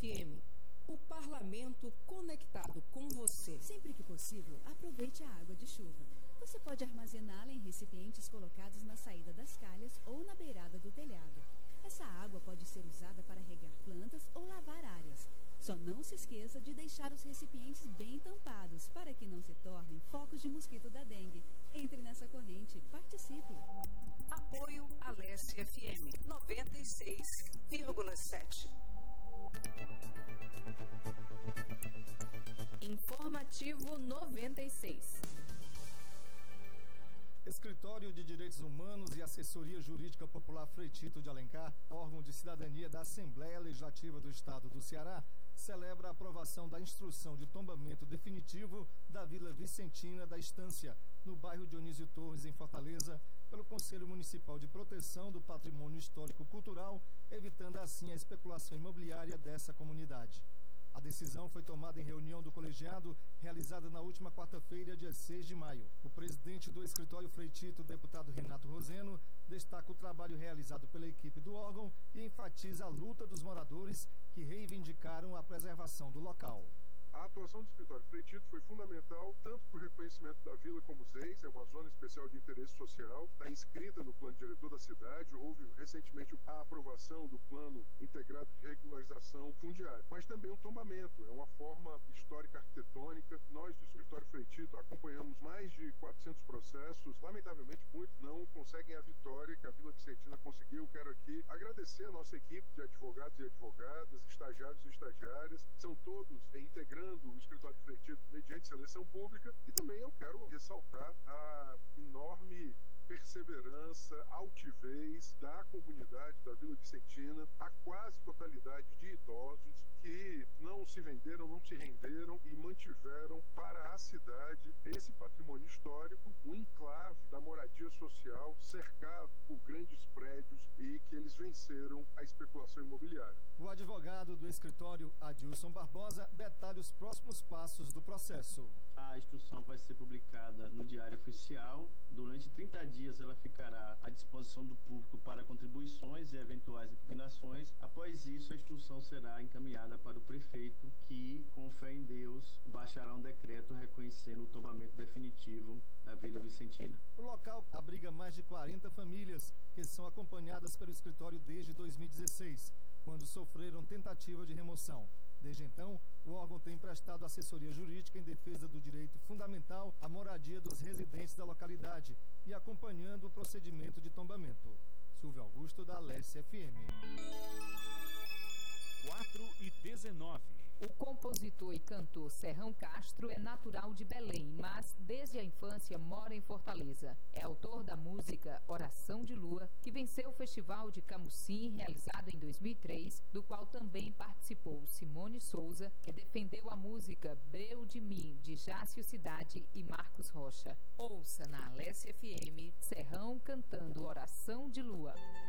FM. O parlamento conectado com você. Sempre que possível, aproveite a água de chuva. Você pode armazená-la em recipientes colocados na saída das calhas ou na beirada do telhado. Essa água pode ser usada para regar plantas ou lavar áreas. Só não se esqueça de deixar os recipientes bem tampados para que não se tornem focos de mosquito da dengue. Entre nessa corrente, participe. Apoio Alesse FM 96,7. Informativo 96. Escritório de Direitos Humanos e Assessoria Jurídica Popular Frei Tito de Alencar, órgão de cidadania da Assembleia Legislativa do Estado do Ceará, celebra a aprovação da instrução de tombamento definitivo da Vila Vicentina da Estância, no bairro Dionísio Torres, em Fortaleza, pelo Conselho Municipal de Proteção do Patrimônio Histórico-Cultural, evitando assim a especulação imobiliária dessa comunidade. A decisão foi tomada em reunião do colegiado realizada na última quarta-feira, dia 6 de maio. O presidente do escritório Frei Tito, deputado Renato Roseno, destaca o trabalho realizado pela equipe do órgão e enfatiza a luta dos moradores que reivindicaram a preservação do local. A atuação do escritório Frei Tito foi fundamental, tanto para o reconhecimento da vila como ZEIS, é uma zona especial de interesse social, está inscrita no plano diretor da cidade, houve recentemente a aprovação do plano integrado de regularização fundiária, mas também o tombamento, é uma forma histórica arquitetônica. Nós do escritório Frei Tito acompanhamos mais de 400 processos, lamentavelmente muitos não conseguem a vitória que a Vila Vicentina conseguiu. Quero aqui agradecer a nossa equipe de advogados e advogadas, estagiários e estagiárias, são todos integrantes o escritório Frei Tito mediante seleção pública, e também eu quero ressaltar a enorme perseverança, altivez da comunidade da Vila Vicentina, a quase totalidade de idosos que não se venderam, não se renderam e mantiveram para a cidade esse patrimônio histórico, um enclave da moradia social cercado por grandes prédios, e que eles venceram a especulação imobiliária. O advogado do escritório, Adilson Barbosa, detalha os próximos passos do processo. A instrução vai ser publicada no Diário Oficial. Durante 30 dias ela ficará à disposição do público para contribuições e eventuais impugnações. Após isso, a instrução será encaminhada para o prefeito, que, com fé em Deus, baixará um decreto reconhecendo o tombamento definitivo da Vila Vicentina. O local abriga mais de 40 famílias, que são acompanhadas pelo escritório desde 2016, quando sofreram tentativa de remoção. Desde então, o órgão tem prestado assessoria jurídica em defesa do direito fundamental à moradia dos residentes da localidade e acompanhando o procedimento de tombamento. Silvio Augusto, da Alesse FM. 4:19. O compositor e cantor Serrão Castro é natural de Belém, mas desde a infância mora em Fortaleza. É autor da música Oração de Lua, que venceu o Festival de Camusim, realizado em 2003, do qual também participou Simone Souza, que defendeu a música Breu de Mim, de Jácio Cidade e Marcos Rocha. Ouça na Alesse FM, Serrão cantando Oração de Lua.